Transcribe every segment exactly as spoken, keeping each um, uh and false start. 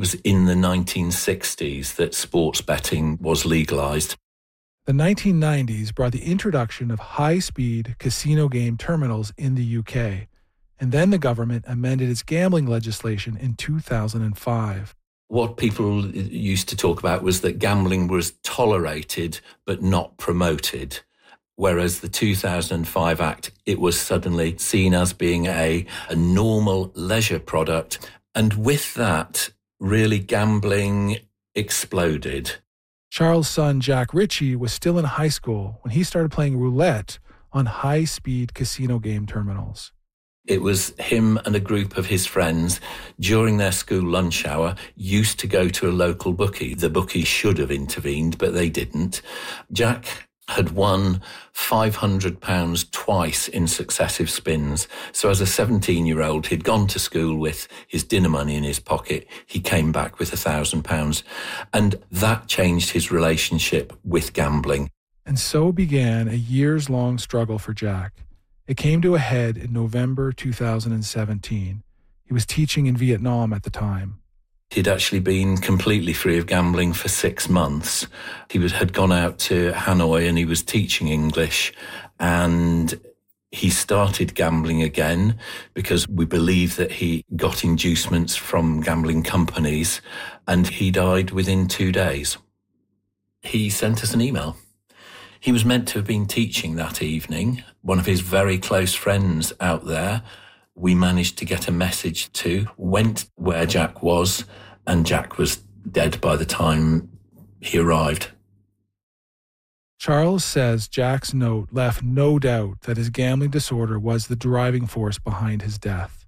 was in the nineteen sixties that sports betting was legalised. The nineteen nineties brought the introduction of high-speed casino game terminals in the U K, and then the government amended its gambling legislation in two thousand five. What people used to talk about was that gambling was tolerated but not promoted, whereas the two thousand five Act, it was suddenly seen as being a, a normal leisure product. And with that, really gambling exploded. Charles' son, Jack Ritchie, was still in high school when he started playing roulette on high-speed casino game terminals. It was him and a group of his friends during their school lunch hour used to go to a local bookie. The bookie should have intervened, but they didn't. Jack had won five hundred pounds twice in successive spins. So as a seventeen-year-old, he'd gone to school with his dinner money in his pocket. He came back with one thousand pounds. And that changed his relationship with gambling. And so began a years-long struggle for Jack. It came to a head in November two thousand seventeen. He was teaching in Vietnam at the time. He'd actually been completely free of gambling for six months. He was, had gone out to Hanoi and he was teaching English, and he started gambling again because we believe that he got inducements from gambling companies, and he died within two days. He sent us an email. He was meant to have been teaching that evening. One of his very close friends out there, we managed to get a message to, went where Jack was, and Jack was dead by the time he arrived. Charles says Jack's note left no doubt that his gambling disorder was the driving force behind his death.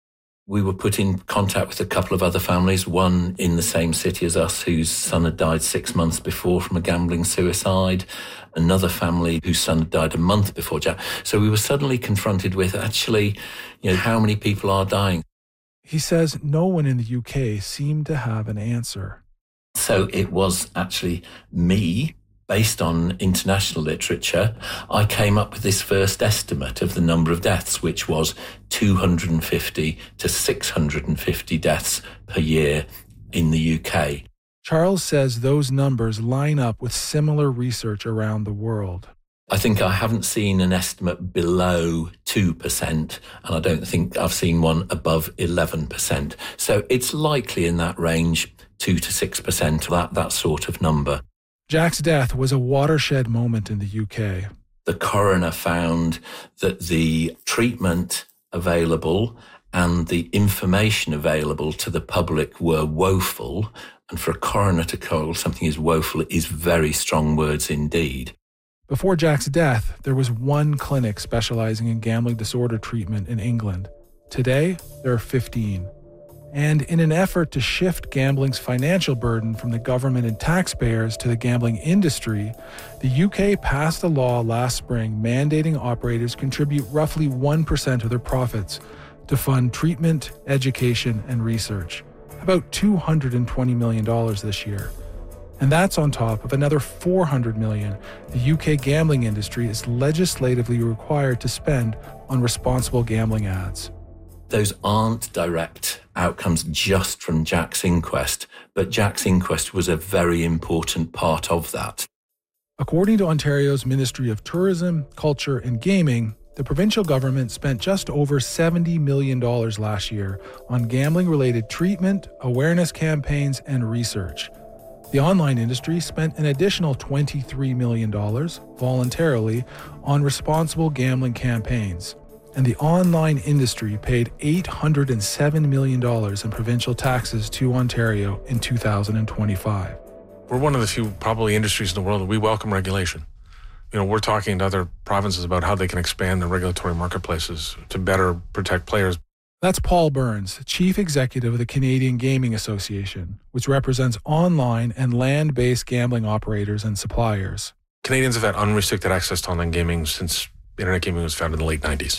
We were put in contact with a couple of other families, one in the same city as us whose son had died six months before from a gambling suicide, another family whose son had died a month before Jack. So we were suddenly confronted with, actually, you know, how many people are dying? He says no one in the U K seemed to have an answer. So it was actually me, based on international literature. I came up with this first estimate of the number of deaths, which was two hundred fifty to six hundred fifty deaths per year in the U K. Charles says those numbers line up with similar research around the world. I think I haven't seen an estimate below two percent, and I don't think I've seen one above eleven percent. So it's likely in that range, two to six percent, that, that sort of number. Jack's death was a watershed moment in the U K. The coroner found that the treatment available and the information available to the public were woeful, and for a coroner to call something as woeful is very strong words indeed. Before Jack's death, there was one clinic specializing in gambling disorder treatment in England. Today, there are fifteen. And in an effort to shift gambling's financial burden from the government and taxpayers to the gambling industry, the U K passed a law last spring mandating operators contribute roughly one percent of their profits to fund treatment, education, and research, about two hundred twenty million dollars this year. And that's on top of another four hundred million dollars the U K gambling industry is legislatively required to spend on responsible gambling ads. Those aren't direct outcomes just from Jack's inquest, but Jack's inquest was a very important part of that. According to Ontario's Ministry of Tourism, Culture and Gaming, the provincial government spent just over seventy million dollars last year on gambling-related treatment, awareness campaigns, and research. The online industry spent an additional twenty-three million dollars voluntarily on responsible gambling campaigns. And the online industry paid eight hundred seven million dollars in provincial taxes to Ontario in two thousand twenty-five. We're one of the few probably industries in the world that we welcome regulation. You know, we're talking to other provinces about how they can expand their regulatory marketplaces to better protect players. That's Paul Burns, Chief Executive of the Canadian Gaming Association, which represents online and land-based gambling operators and suppliers. Canadians have had unrestricted access to online gaming since Internet gaming was founded in the late nineties.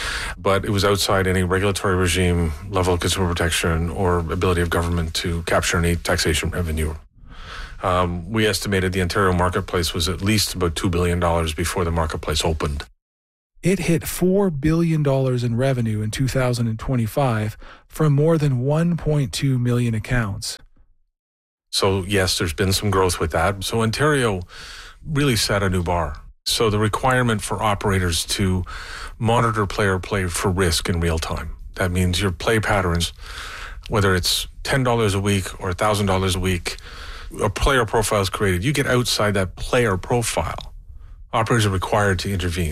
But it was outside any regulatory regime, level of consumer protection, or ability of government to capture any taxation revenue. Um, we estimated the Ontario marketplace was at least about two billion dollars before the marketplace opened. It hit four billion dollars in revenue in two thousand twenty-five from more than one point two million accounts. So yes, there's been some growth with that. So Ontario really set a new bar. So the requirement for operators to monitor player play for risk in real time. That means your play patterns, whether it's ten dollars a week or one thousand dollars a week, a player profile is created. You get outside that player profile, operators are required to intervene.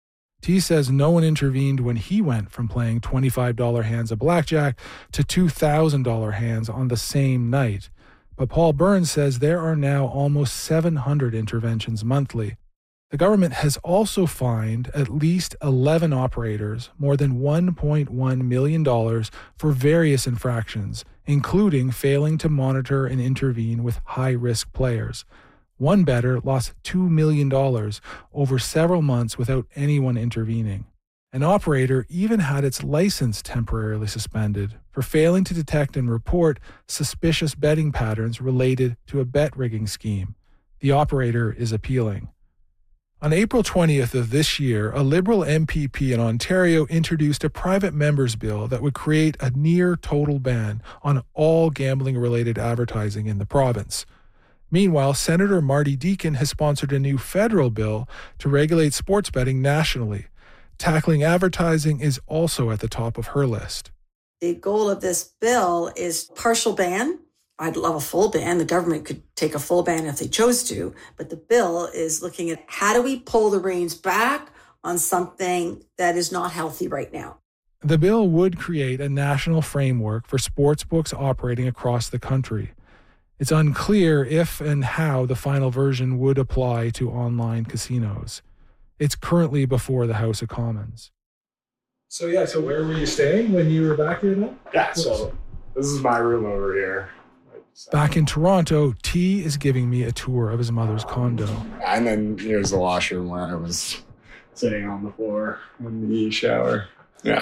T says no one intervened when he went from playing twenty-five dollars hands of blackjack to two thousand dollars hands on the same night. But Paul Burns says there are now almost seven hundred interventions monthly. The government has also fined at least eleven operators more than one point one million dollars for various infractions, including failing to monitor and intervene with high-risk players. One bettor lost two million dollars over several months without anyone intervening. An operator even had its license temporarily suspended for failing to detect and report suspicious betting patterns related to a bet rigging scheme. The operator is appealing. On April twentieth of this year, a Liberal M P P in Ontario introduced a private member's bill that would create a near-total ban on all gambling-related advertising in the province. Meanwhile, Senator Marty Deakin has sponsored a new federal bill to regulate sports betting nationally. Tackling advertising is also at the top of her list. The goal of this bill is partial ban. I'd love a full ban. The government could take a full ban if they chose to, but the bill is looking at how do we pull the reins back on something that is not healthy right now. The bill would create a national framework for sportsbooks operating across the country. It's unclear if and how the final version would apply to online casinos. It's currently before the House of Commons. So yeah, so where were you staying when you were back here then? Yeah, so this is my room over here. Back in Toronto, T is giving me a tour of his mother's condo. And then here's the washroom where I was sitting on the floor in the shower. Yeah.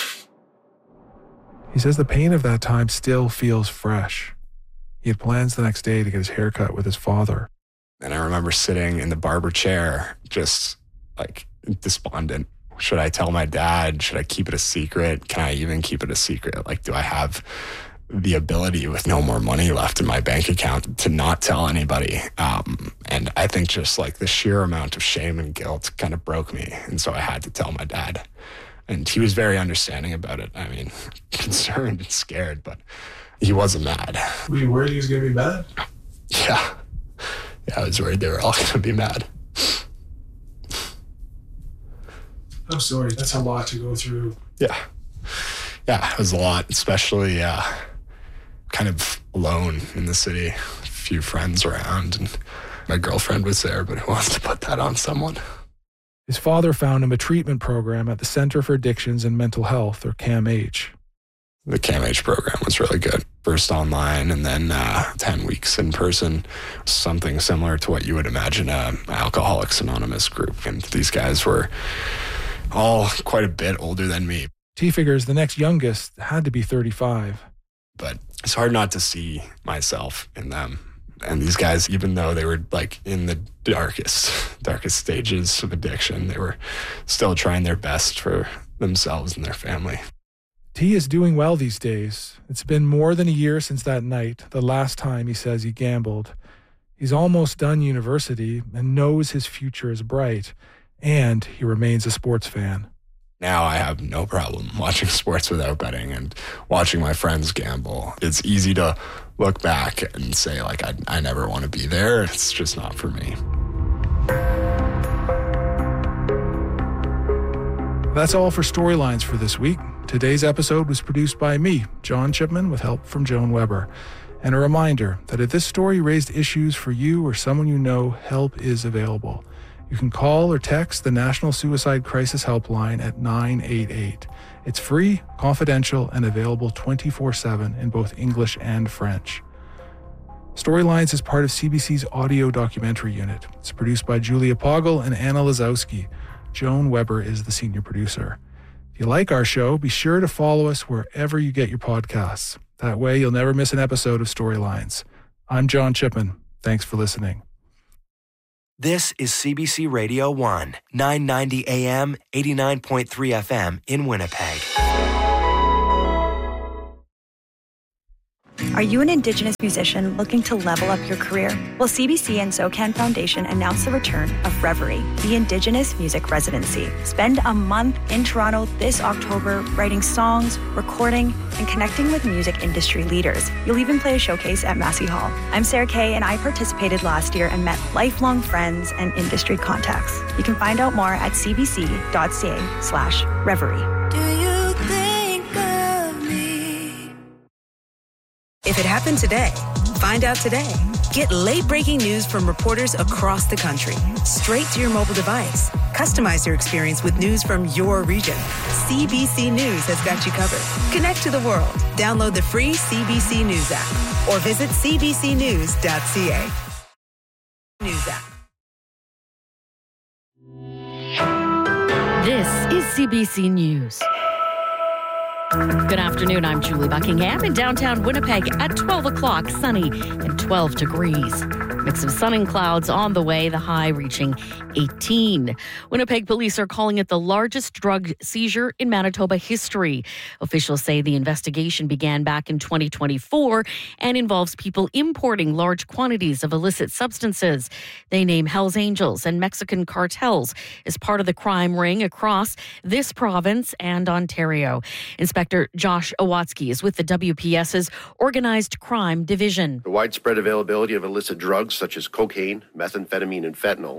He says the pain of that time still feels fresh. He had plans the next day to get his hair cut with his father. And I remember sitting in the barber chair, just like despondent. Should I tell my dad? Should I keep it a secret? Can I even keep it a secret? Like, do I have the ability with no more money left in my bank account to not tell anybody? Um, and I think just like the sheer amount of shame and guilt kind of broke me. And so I had to tell my dad. And he was very understanding about it. I mean, concerned and scared, but he wasn't mad. Were you worried he was going to be mad? Yeah. Yeah, I was worried they were all going to be mad. I'm sorry. That's a lot to go through. Yeah. Yeah, it was a lot, especially uh, kind of alone in the city. A few friends around, and my girlfriend was there, but who wants to put that on someone? His father found him a treatment program at the Centre for Addictions and Mental Health, or C A M H. The C A M H program was really good. First online and then uh, ten weeks in person. Something similar to what you would imagine a Alcoholics Anonymous group. And these guys were all quite a bit older than me. T figures the next youngest had to be thirty-five. But it's hard not to see myself in them. And these guys, even though they were like in the darkest, darkest stages of addiction, they were still trying their best for themselves and their family. T is doing well these days. It's been more than a year since that night, the last time he says he gambled. He's almost done university and knows his future is bright, and he remains a sports fan. Now I have no problem watching sports without betting and watching my friends gamble. It's easy to look back and say, like, I, I never want to be there. It's just not for me. That's all for Storylines for this week. Today's episode was produced by me, John Chipman, with help from Joan Weber. And a reminder that if this story raised issues for you or someone you know, help is available. You can call or text the National Suicide Crisis Helpline at nine eight eight. It's free, confidential, and available twenty-four seven in both English and French. Storylines is part of C B C's audio documentary unit. It's produced by Julia Poggle and Anna Lazowski. Joan Weber is the senior producer. If you like our show, be sure to follow us wherever you get your podcasts. That way you'll never miss an episode of Storylines. I'm John Chipman. Thanks for listening. This is C B C Radio one, nine ninety A M, eighty-nine point three F M in Winnipeg. Are you an Indigenous musician looking to level up your career? Well, C B C and SoCan Foundation announced the return of Reverie, the Indigenous Music Residency. Spend a month in Toronto this October writing songs, recording, and connecting with music industry leaders. You'll even play a showcase at Massey Hall. I'm Sarah Kay, and I participated last year and met lifelong friends and industry contacts. You can find out more at cbc.ca slash Reverie. Do you think of me? If it happened today, find out today. Get late-breaking news from reporters across the country, straight to your mobile device. Customize your experience with news from your region. C B C News has got you covered. Connect to the world. Download the free C B C News app or visit c b c news dot c a. News app. This is C B C News. Good afternoon, I'm Julie Buckingham in downtown Winnipeg at twelve o'clock, sunny and twelve degrees. Mix of sun and clouds on the way, the high reaching eighteen. Winnipeg police are calling it the largest drug seizure in Manitoba history. Officials say the investigation began back in twenty twenty-four and involves people importing large quantities of illicit substances. They name Hells Angels and Mexican cartels as part of the crime ring across this province and Ontario. Inspector Josh Awatsky is with the W P S's Organized Crime Division. The widespread availability of illicit drugs such as cocaine, methamphetamine, and fentanyl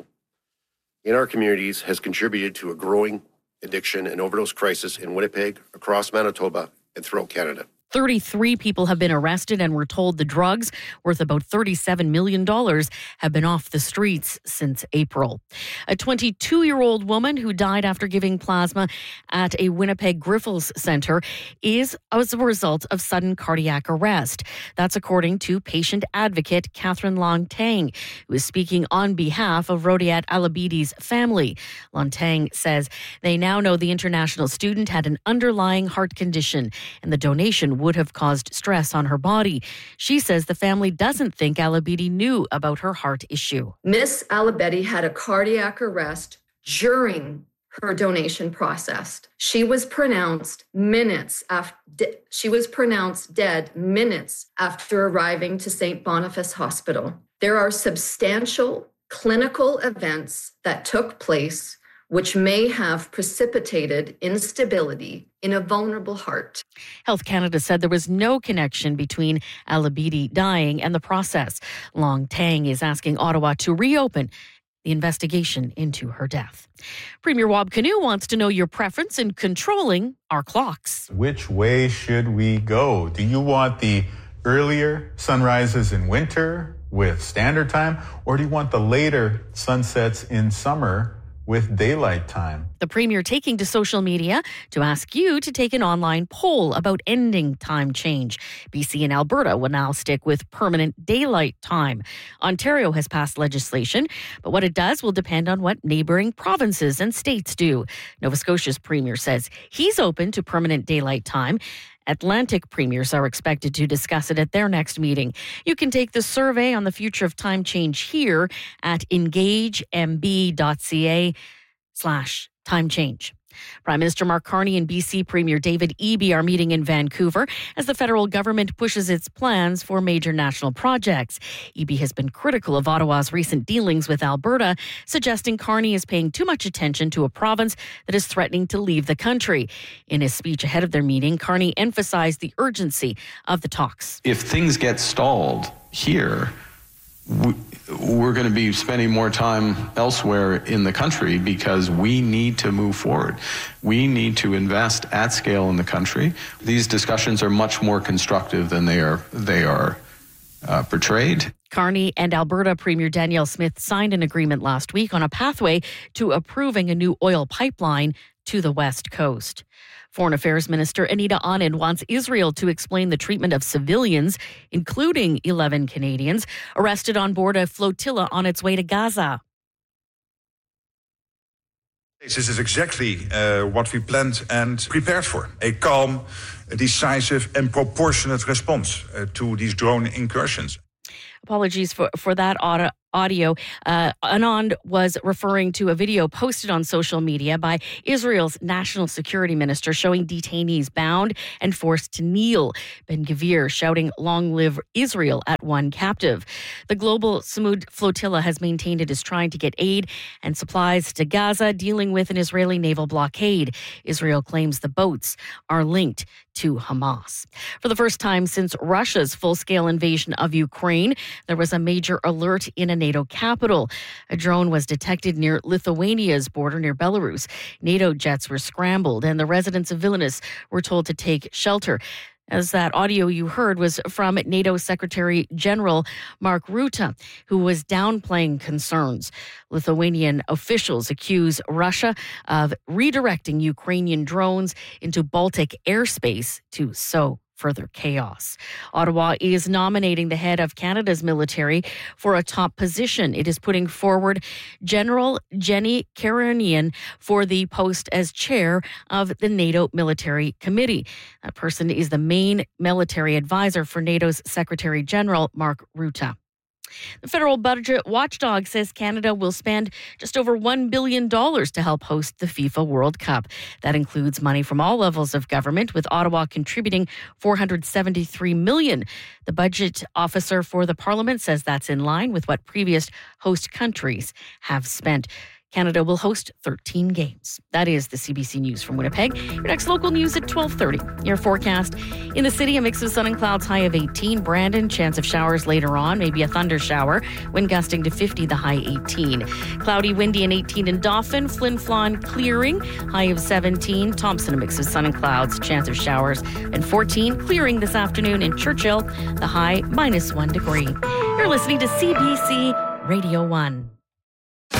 in our communities has contributed to a growing addiction and overdose crisis in Winnipeg, across Manitoba, and throughout Canada. thirty-three people have been arrested, and we're told the drugs, worth about thirty-seven million dollars, have been off the streets since April. A twenty-two-year-old woman who died after giving plasma at a Winnipeg Grifols Centre is as a result of sudden cardiac arrest. That's according to patient advocate Catherine Long Tang, who is speaking on behalf of Rodiat Alabidi's family. Long Tang says they now know the international student had an underlying heart condition, and the donation would have caused stress on her body. She says the family doesn't think Alabidi knew about her heart issue. Miss Alabidi had a cardiac arrest during her donation process. She was pronounced minutes after she was pronounced dead minutes after arriving to Saint Boniface Hospital. There are substantial clinical events that took place which may have precipitated instability in a vulnerable heart. Health Canada said there was no connection between Alabidi dying and the process. Long Tang is asking Ottawa to reopen the investigation into her death. Premier Wab Kinew wants to know your preference in controlling our clocks. Which way should we go? Do you want the earlier sunrises in winter with standard time, or do you want the later sunsets in summer with daylight time? The Premier taking to social media to ask you to take an online poll about ending time change. B C and Alberta will now stick with permanent daylight time. Ontario has passed legislation, but what it does will depend on what neighbouring provinces and states do. Nova Scotia's Premier says he's open to permanent daylight time. Atlantic premiers are expected to discuss it at their next meeting. You can take the survey on the future of time change here at engagemb.ca slash time change. Prime Minister Mark Carney and B C Premier David Eby are meeting in Vancouver as the federal government pushes its plans for major national projects. Eby has been critical of Ottawa's recent dealings with Alberta, suggesting Carney is paying too much attention to a province that is threatening to leave the country. In his speech ahead of their meeting, Carney emphasized the urgency of the talks. If things get stalled here, we're going to be spending more time elsewhere in the country because we need to move forward. We need to invest at scale in the country. These discussions are much more constructive than they are they are uh, portrayed. Carney and Alberta Premier Danielle Smith signed an agreement last week on a pathway to approving a new oil pipeline to the West Coast. Foreign Affairs Minister Anita Anand wants Israel to explain the treatment of civilians, including eleven Canadians, arrested on board a flotilla on its way to Gaza. This is exactly uh, what we planned and prepared for. A calm, decisive and proportionate response uh, to these drone incursions. Apologies for, for that audio. audio. Uh, Anand was referring to a video posted on social media by Israel's national security minister showing detainees bound and forced to kneel. Ben-Gvir shouting, "Long live Israel," at one captive. The global Samud flotilla has maintained it is trying to get aid and supplies to Gaza, dealing with an Israeli naval blockade. Israel claims the boats are linked to Hamas. For the first time since Russia's full-scale invasion of Ukraine, there was a major alert in a NATO capital. A drone was detected near Lithuania's border near Belarus. NATO jets were scrambled, and the residents of Vilnius were told to take shelter. As that audio you heard was from NATO Secretary General Mark Rutte, who was downplaying concerns. Lithuanian officials accuse Russia of redirecting Ukrainian drones into Baltic airspace to sow further chaos. Ottawa is nominating the head of Canada's military for a top position. It is putting forward General Jenny Karanian for the post as chair of the NATO Military Committee. That person is the main military advisor for NATO's Secretary General Mark Rutte. The federal budget watchdog says Canada will spend just over one billion dollars to help host the FIFA World Cup. That includes money from all levels of government, with Ottawa contributing four hundred seventy-three million dollars. The budget officer for the Parliament says that's in line with what previous host countries have spent. Canada will host thirteen games. That is the C B C News from Winnipeg. Your next local news at twelve thirty. Your forecast. In the city, a mix of sun and clouds, high of eighteen. Brandon, chance of showers later on, maybe a thunder shower. Wind gusting to fifty, the high eighteen. Cloudy, windy, and eighteen in Dauphin. Flin Flon clearing, high of seventeen. Thompson, a mix of sun and clouds, chance of showers. And fourteen, clearing this afternoon in Churchill, the high minus one degree. You're listening to C B C Radio one.